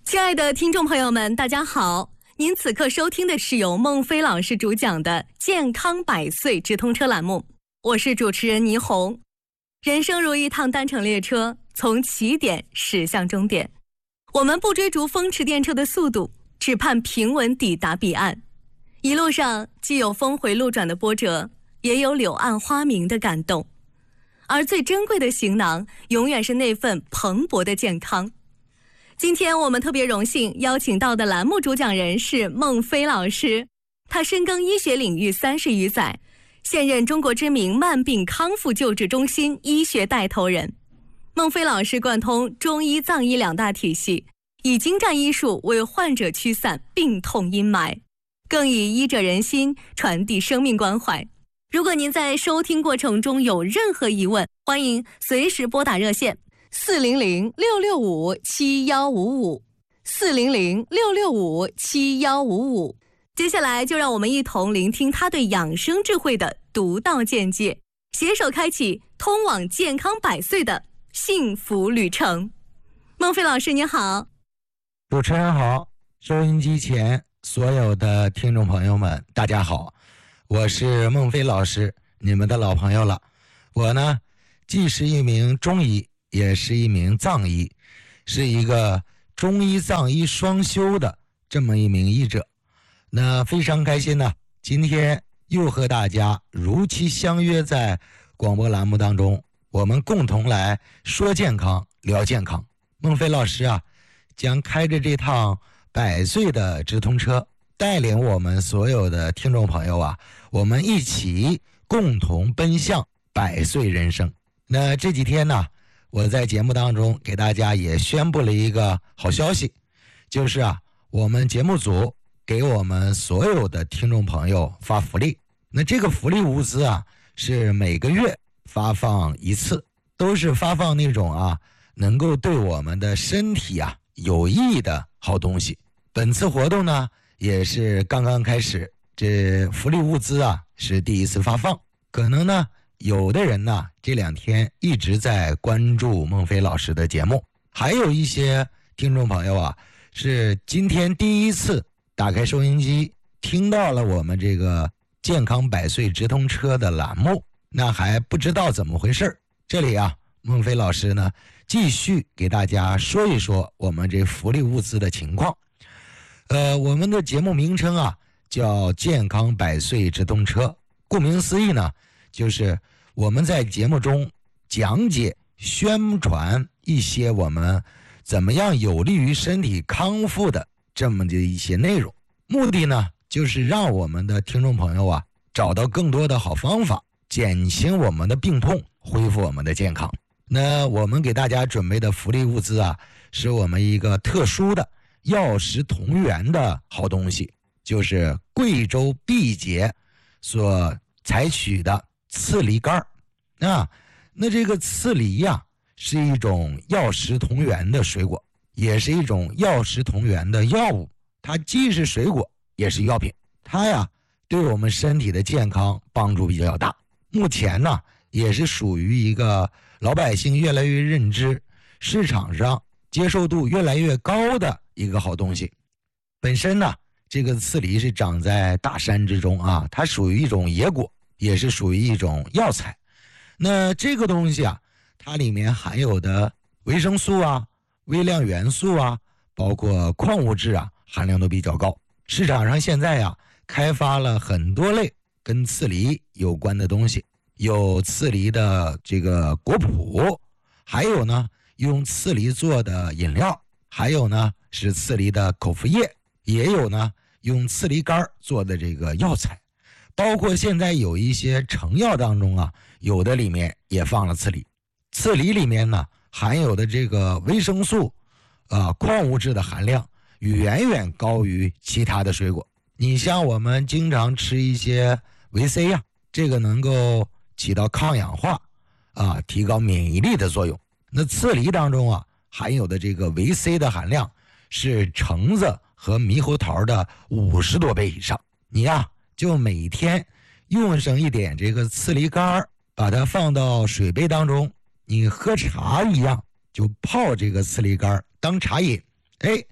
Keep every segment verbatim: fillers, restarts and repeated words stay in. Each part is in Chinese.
亲爱的听众朋友们，大家好！您此刻收听的是由孟非老师主讲的《健康百岁直通车》栏目，我是主持人倪虹。人生如一趟单程列车，从起点驶向终点。我们不追逐风驰电掣的速度，只盼平稳抵达彼岸。一路上既有峰回路转的波折，也有柳暗花明的感动。而最珍贵的行囊，永远是那份蓬勃的健康。今天我们特别荣幸邀请到的栏目主讲人是孟非老师，他深耕医学领域三十余载，现任中国知名慢病康复救治中心医学带头人。孟非老师贯通中医藏医两大体系，以精湛医术为患者驱散病痛阴霾，更以医者仁心传递生命关怀。如果您在收听过程中有任何疑问，欢迎随时拨打热线四零零六六五七幺五五，四零零六六五七幺五五。接下来就让我们一同聆听他对养生智慧的独到见解，携手开启通往健康百岁的幸福旅程。孟非老师您好。 主持人好，收音机前所有的听众朋友们大家好，我是孟非老师，你们的老朋友了。我呢既是一名中医，也是一名藏医，是一个中医藏医双修的这么一名医者。那非常开心呢，今天又和大家如期相约在广播栏目当中，我们共同来说健康聊健康。孟非老师啊，将开着这趟百岁的直通车，带领我们所有的听众朋友啊，我们一起共同奔向百岁人生。那这几天呢，我在节目当中给大家也宣布了一个好消息，就是啊，我们节目组给我们所有的听众朋友发福利。那这个福利物资啊，是每个月发放一次，都是发放那种啊，能够对我们的身体啊有益的好东西。本次活动呢，也是刚刚开始，这福利物资啊是第一次发放。可能呢有的人呢这两天一直在关注孟非老师的节目，还有一些听众朋友啊是今天第一次打开收音机听到了我们这个健康百岁直通车的栏目，那还不知道怎么回事。这里啊，孟非老师呢继续给大家说一说我们这福利物资的情况。呃，我们的节目名称啊叫健康百岁直通车，顾名思义呢，就是我们在节目中讲解宣传一些我们怎么样有利于身体康复的这么的一些内容，目的呢就是让我们的听众朋友啊找到更多的好方法，减轻我们的病痛，恢复我们的健康。那我们给大家准备的福利物资啊，是我们一个特殊的药食同源的好东西，就是贵州毕节所采取的刺梨干儿啊。那这个刺梨呀、啊，是一种药食同源的水果，也是一种药食同源的药物，它既是水果也是药品，它呀对我们身体的健康帮助比较大。目前呢也是属于一个老百姓越来越认知，市场上接受度越来越高的一个好东西。本身呢这个刺梨是长在大山之中啊，它属于一种野果，也是属于一种药材。那这个东西啊，它里面含有的维生素啊、微量元素啊，包括矿物质啊，含量都比较高。市场上现在呀、啊，开发了很多类跟刺梨有关的东西，有刺梨的这个果脯，还有呢用刺梨做的饮料，还有呢是刺梨的口服液，也有呢用刺梨干做的这个药材。包括现在有一些成药当中啊，有的里面也放了刺梨。刺梨里面呢含有的这个维生素啊、矿物质的含量远远高于其他的水果。你像我们经常吃一些维 C 呀、啊，这个能够起到抗氧化啊、提高免疫力的作用。那刺梨当中啊含有的这个维 C 的含量是橙子和猕猴桃的五十多倍以上。你呀、啊就每天用上一点这个刺梨干，把它放到水杯当中，你喝茶一样，就泡这个刺梨干当茶饮。哎，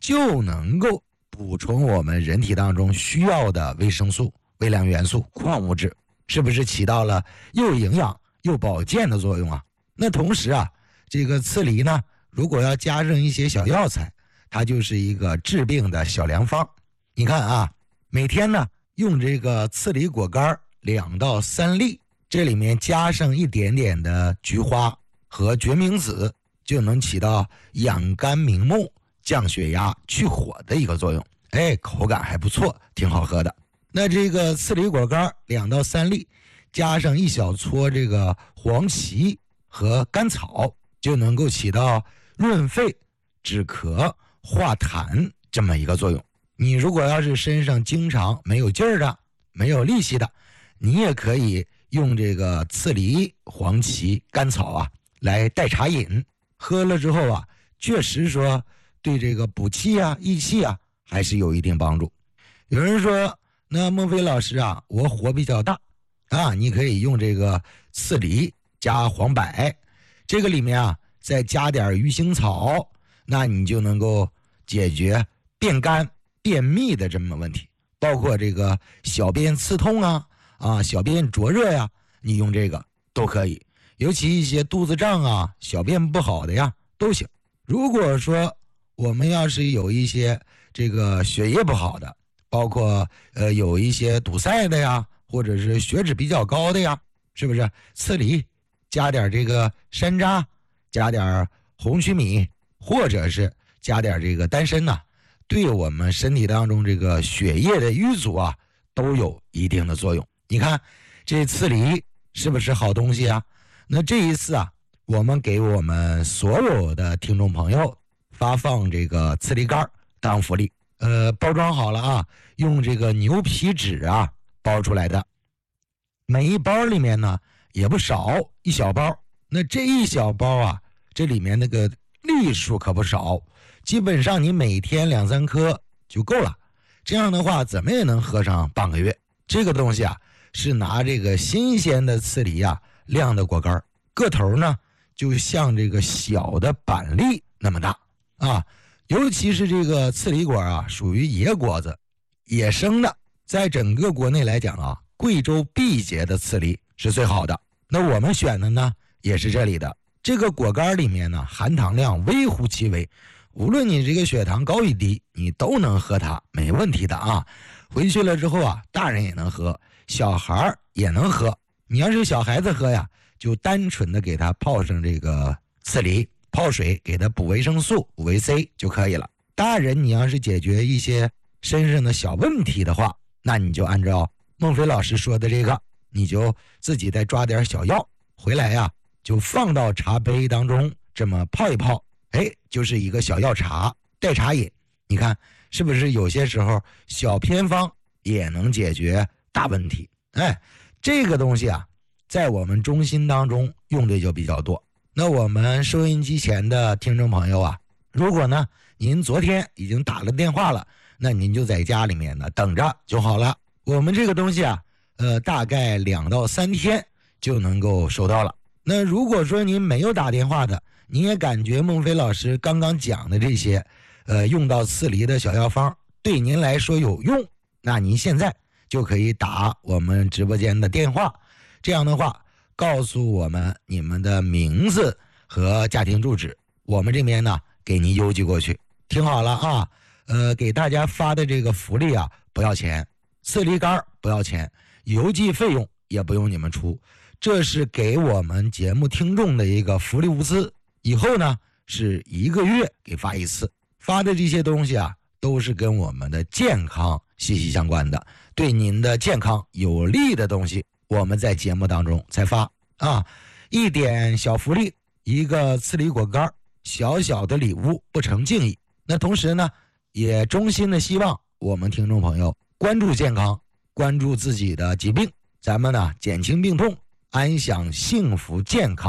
就能够补充我们人体当中需要的维生素、微量元素、矿物质，是不是起到了又营养又保健的作用啊？那同时啊，这个刺梨呢，如果要加上一些小药材，它就是一个治病的小良方。你看啊，每天呢用这个刺梨果干两到三粒，这里面加上一点点的菊花和决明子，就能起到养肝明目、降血压、去火的一个作用。哎，口感还不错，挺好喝的。那这个刺梨果干两到三粒，加上一小撮这个黄芪和甘草，就能够起到润肺、止咳、化痰这么一个作用。你如果要是身上经常没有劲儿的、没有力气的，你也可以用这个刺梨、黄芪、甘草啊来代茶饮，喝了之后啊，确实说对这个补气啊、益气啊还是有一定帮助。有人说，那孟非老师啊，我火比较大啊，你可以用这个刺梨加黄柏，这个里面啊再加点鱼腥草，那你就能够解决便干便秘的这么问题，包括这个小便刺痛啊啊小便灼热呀，你用这个都可以。尤其一些肚子胀啊、小便不好的呀都行。如果说我们要是有一些这个血液不好的，包括呃有一些堵塞的呀，或者是血脂比较高的呀，是不是刺梨加点这个山楂，加点红曲米，或者是加点这个丹参呐、啊，对我们身体当中这个血液的淤阻啊都有一定的作用。你看这刺梨是不是好东西啊？那这一次啊，我们给我们所有的听众朋友发放这个刺梨干当福利，呃，包装好了啊，用这个牛皮纸啊包出来的，每一包里面呢也不少，一小包。那这一小包啊，这里面那个粒数可不少，基本上你每天两三颗就够了。这样的话，怎么也能喝上半个月。这个东西啊，是拿这个新鲜的刺梨啊晾的果干，个头呢就像这个小的板栗那么大啊。尤其是这个刺梨果啊，属于野果子，野生的，在整个国内来讲啊，贵州毕节的刺梨是最好的。那我们选的呢，也是这里的。这个果干里面呢，含糖量微乎其微，无论你这个血糖高与低，你都能喝它，没问题的啊。回去了之后啊，大人也能喝，小孩也能喝。你要是小孩子喝呀，就单纯的给他泡上这个刺梨，泡水给他补维生素、补维 C 就可以了。大人你要是解决一些身上的小问题的话，那你就按照孟非老师说的这个，你就自己再抓点小药回来呀，就放到茶杯当中，这么泡一泡，哎，就是一个小药茶代茶饮。你看是不是有些时候小偏方也能解决大问题？哎，这个东西啊，在我们中心当中用的就比较多。那我们收音机前的听众朋友啊，如果呢您昨天已经打了电话了，那您就在家里面呢等着就好了。我们这个东西啊，呃，大概两到三天就能够收到了。那如果说您没有打电话的，你也感觉孟非老师刚刚讲的这些，呃，用到刺梨的小药方对您来说有用，那您现在就可以打我们直播间的电话，这样的话告诉我们你们的名字和家庭住址，我们这边呢给您邮寄过去。听好了啊，呃，给大家发的这个福利啊不要钱，刺梨干不要钱，邮寄费用也不用你们出，这是给我们节目听众的一个福利物资。以后呢是一个月给发一次，发的这些东西啊都是跟我们的健康息息相关的，对您的健康有利的东西我们在节目当中才发啊。一点小福利，一个刺梨果干，小小的礼物不成敬意。那同时呢也衷心的希望我们听众朋友关注健康，关注自己的疾病，咱们呢减轻病痛，安享幸福健康。